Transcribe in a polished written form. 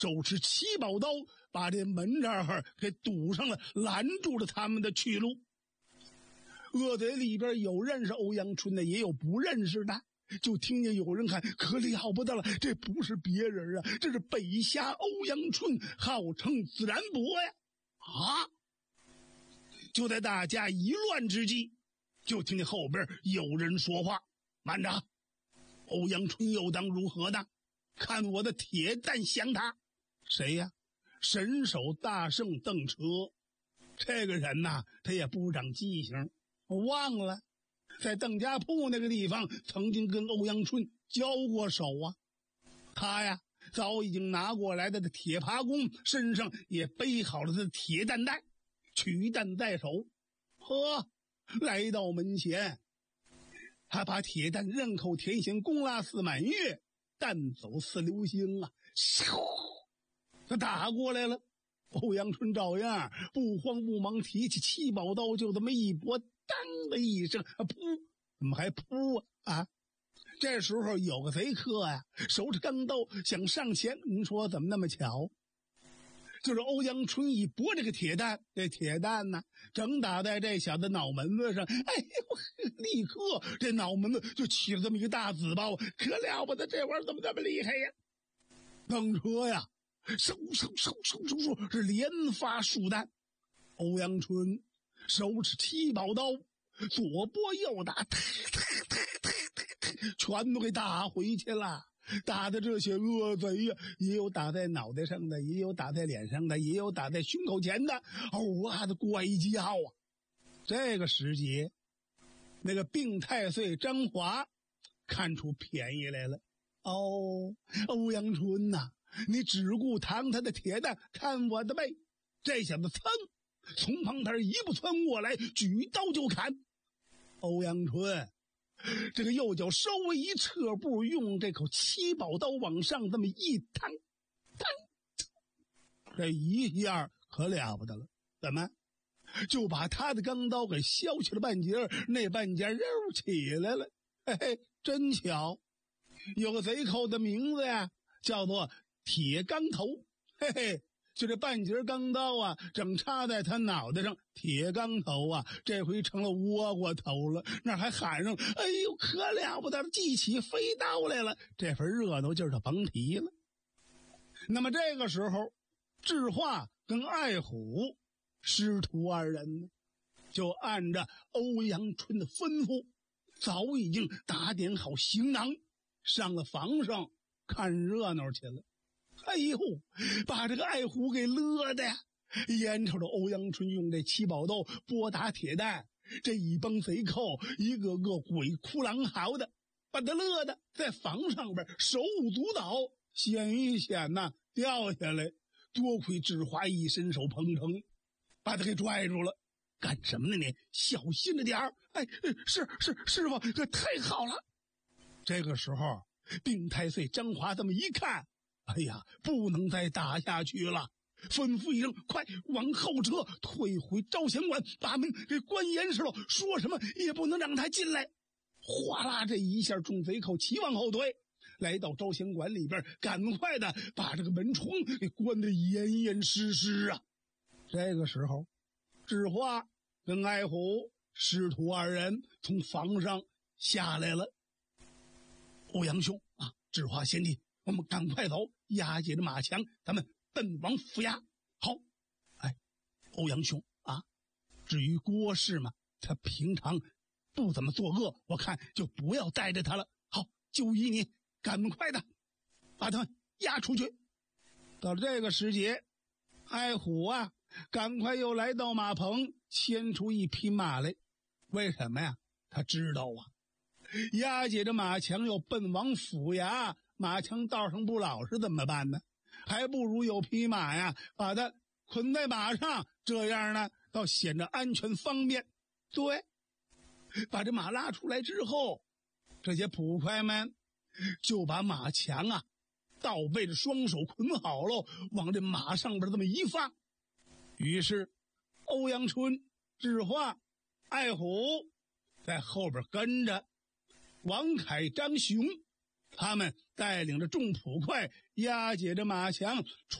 手持7宝刀，把这门这儿给堵上了，拦住了他们的去路。恶贼里边有认识欧阳春的，也有不认识的。就听见有人喊：“可了不得了，这不是别人啊，这是北侠欧阳春，号称自然伯呀！”啊！就在大家一乱之际，就听见后边有人说话：“慢着，欧阳春又当如何呢？看我的铁蛋降他！”谁呀？神手大圣邓车。这个人呐，他也不长记性，我忘了。在邓家铺那个地方曾经跟欧阳春交过手啊。他呀早已经拿过来的铁耙弓，身上也背好了他的铁弹带，取弹在手。来到门前，他把铁弹刃口填弦，弓拉似满月，弹走似流星啊！他打过来了。欧阳春照样不慌不忙，提起7宝刀，就这么一拨，当的一声，噗！怎么还噗啊？这时候有个贼客呀，手持钢刀想上前，您说怎么那么巧？就是欧阳春一拨这个铁弹，这铁弹呢，正打在这小子脑门子上，哎呦，立刻这脑门子就起了这么一个大紫包，可了不得，这玩意儿怎么这么厉害呀？邓车呀，是连发数弹。欧阳春手持7宝刀，左拨右打，全都给打回去了。打的这些恶贼呀，也有打在脑袋上的，也有打在脸上的，也有打在胸口前的，嗷的怪叫啊！这个时节，那个病太岁张华看出便宜来了。欧阳春呐，你只顾扛他的铁弹，看我的背！这小子噌从旁边一步窜过来，举刀就砍。欧阳春这个右脚稍微一撤步，用这口7宝刀往上这么一弹，这一下可了不得了，怎么就把他的钢刀给削去了半截，那半截肉起来了？嘿嘿，真巧，有个贼寇的名字呀，叫做铁钢头。嘿嘿，就这半截钢刀啊，正插在他脑袋上，铁钢头啊，这回成了倭瓜头了。那还喊上：“哎呦，可了不得了，记起飞刀来了！”这份热闹劲儿就甭提了。那么这个时候，智化跟爱虎师徒2人呢，就按着欧阳春的吩咐，早已经打点好行囊，上了房上看热闹去了。哎呦，把这个爱虎给乐的呀！眼瞅着欧阳春用这7宝刀拨打铁弹，这一帮贼寇一个个鬼哭狼嚎的，把他乐的在房上边手舞足蹈，险一险呐掉下来。多亏智华一伸手捧成，把他给拽住了。干什么呢你？小心着点儿！哎，是师傅，这太好了。这个时候，病太岁张华这么一看，哎呀，不能再打下去了，吩咐一声：“快往后撤，退回招贤馆，把门给关严实了，说什么也不能让他进来。”哗啦，这一下众贼寇齐往后退，来到招贤馆里边，赶快的把这个门窗给关得严严实实啊！这个时候，智化跟爱虎师徒2人从房上下来了。欧阳兄啊，智化贤弟，我们赶快走，押解着马强，咱们奔往府衙。好，哎，欧阳兄啊，至于郭氏嘛，他平常不怎么作恶，我看就不要带着他了。好，就依你，赶快的把他押出去。到了这个时节，爱虎啊，赶快又来到马棚，牵出一匹马来。为什么呀？他知道啊，押解着马强又奔往府衙，马强道上不老实怎么办呢？还不如有匹马呀，把他捆在马上，这样呢倒显得安全方便。对，把这马拉出来之后，这些捕快们就把马强啊倒背着双手捆好了，往这马上边这么一放。于是欧阳春、智化、爱虎在后边跟着，王凯、张雄他们带领着众捕快，押解着马强